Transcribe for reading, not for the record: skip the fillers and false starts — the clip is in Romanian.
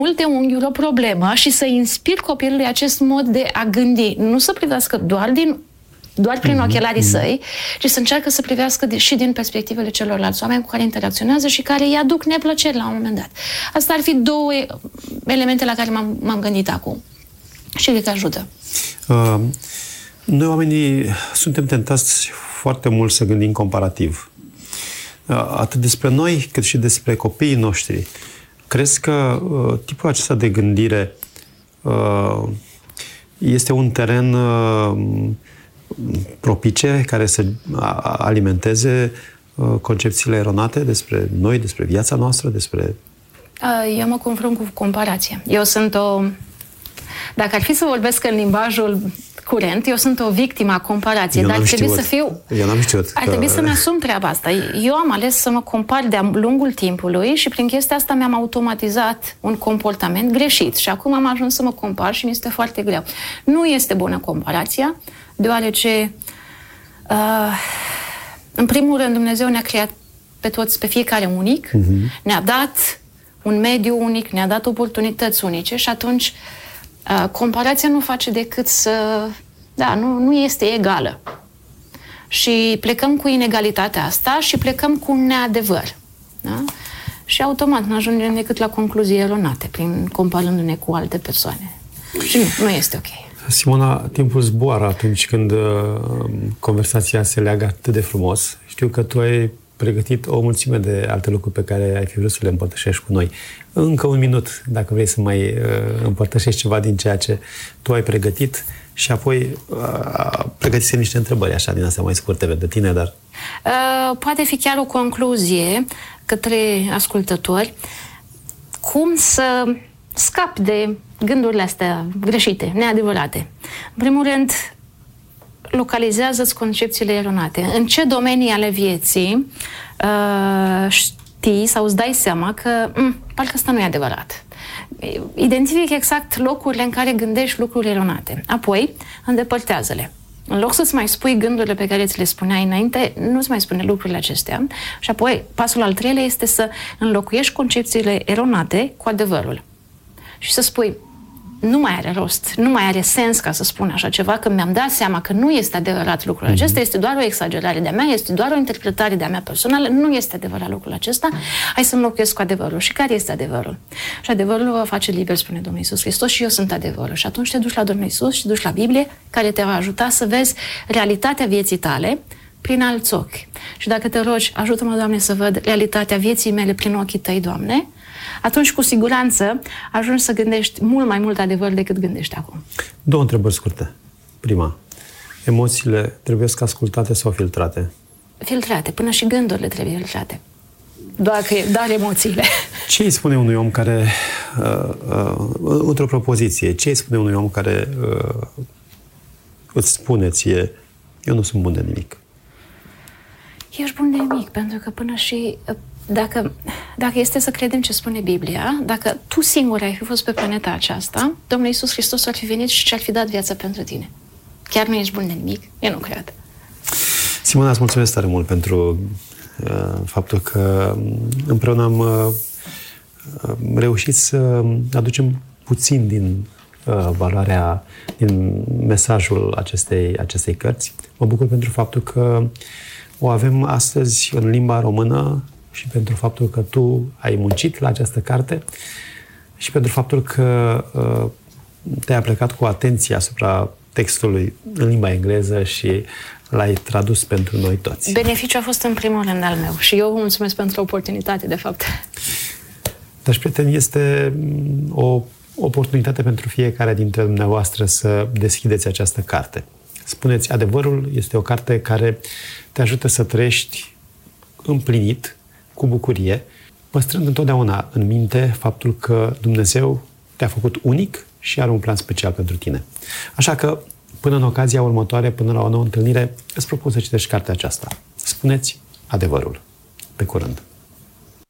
multe unghiuri o problemă și să inspir copilului acest mod de a gândi. Nu să privească doar prin ochelarii săi, ci să încearcă să privească și din perspectivele celorlalți oameni cu care interacționează și care îi aduc neplăceri la un moment dat. Asta ar fi două elemente la care m-am gândit acum. Și cred că ajută. Noi oamenii suntem tentați foarte mult să gândim comparativ. Atât despre noi, cât și despre copiii noștri. Crezi că tipul acesta de gândire este un teren propice care să alimenteze concepțiile eronate despre noi, despre viața noastră, despre... Eu mă confrunt cu comparație. Dacă ar fi să vorbesc în limbajul curent, eu sunt o victimă a comparației, dar trebuie să fiu... Eu n-am știut. Ar trebui să-mi asum treaba asta. Eu am ales să mă compar de-a lungul timpului și prin chestia asta mi-am automatizat un comportament greșit și acum am ajuns să mă compar și mi este foarte greu. Nu este bună comparația, deoarece în primul rând Dumnezeu ne-a creat pe toți, pe fiecare unic, ne-a dat un mediu unic, ne-a dat oportunități unice și atunci comparația nu face decât să... Da, nu este egală. Și plecăm cu inegalitatea asta și plecăm cu un neadevăr. Da? Și automat nu ajungem decât la concluzii eronate, comparându-ne cu alte persoane. Și nu este ok. Simona, timpul zboară atunci când conversația se leagă atât de frumos. Știu că tu ai pregătit o mulțime de alte lucruri pe care ai fi vrut să le împărtășești cu noi. Încă un minut, dacă vrei să mai împărtășești ceva din ceea ce tu ai pregătit și apoi pregătise niște întrebări, așa, din astea mai scurte pentru tine, dar... Poate fi chiar o concluzie către ascultători. Cum să scap de gândurile astea greșite, neadevărate? În primul rând, localizează-ți concepțiile eronate. În ce domenii ale vieții știi sau îți dai seama că parcă asta nu e adevărat. Identific exact locurile în care gândești lucruri eronate. Apoi, îndepărtează-le. În loc să-ți mai spui gândurile pe care ți le spuneai înainte, nu-ți mai spune lucrurile acestea. Și apoi, pasul al treilea este să înlocuiești concepțiile eronate cu adevărul. Și să spui, nu mai are rost, nu mai are sens ca să spun așa ceva, că mi-am dat seama că nu este adevărat lucrul acesta, este doar o exagerare de-a mea, este doar o interpretare de-a mea personală, nu este adevărat lucrul acesta, hai să înlocuiesc cu adevărul. Și care este adevărul? Și adevărul vă face liber, spune Domnul Iisus Hristos, și eu sunt adevărul. Și atunci te duci la Domnul Iisus și duci la Biblie, care te va ajuta să vezi realitatea vieții tale prin alți ochi. Și dacă te rogi, ajută-mă, Doamne, să văd realitatea vieții mele prin ochii Tăi, Doamne, atunci, cu siguranță, ajungi să gândești mult mai mult adevăr decât gândești acum. Două întrebări scurte. Prima, emoțiile trebuie să ascultate sau filtrate? Filtrate, până și gândurile trebuie filtrate. Doar emoțiile. Ce îi spune unui om care, într-o propoziție, ce îi spune unui om care îți spune ție, eu nu sunt bun de nimic? Ești bun de nimic, pentru că până și... Dacă este să credem ce spune Biblia, dacă tu singur ai fi fost pe planeta aceasta, Domnul Iisus Hristos ar fi venit și ți-ar fi dat viața pentru tine. Chiar nu ești bun de nimic? Eu nu cred. Simona, îți mulțumesc tare mult pentru faptul că împreună am reușit să aducem puțin din valoarea, din mesajul acestei cărți. Mă bucur pentru faptul că o avem astăzi în limba română și pentru faptul că tu ai muncit la această carte și pentru faptul că te-ai aplicat cu atenție asupra textului în limba engleză și l-ai tradus pentru noi toți. Beneficiul a fost în primul rând al meu și eu vă mulțumesc pentru oportunitate, de fapt. Dragi prieteni, este o oportunitate pentru fiecare dintre dumneavoastră să deschideți această carte. Spuneți adevărul, este o carte care te ajută să trăiești împlinit, cu bucurie, păstrând întotdeauna în minte faptul că Dumnezeu te-a făcut unic și are un plan special pentru tine. Așa că, până în ocazia următoare, până la o nouă întâlnire, îți propun să citești cartea aceasta. Spuneți adevărul. Pe curând!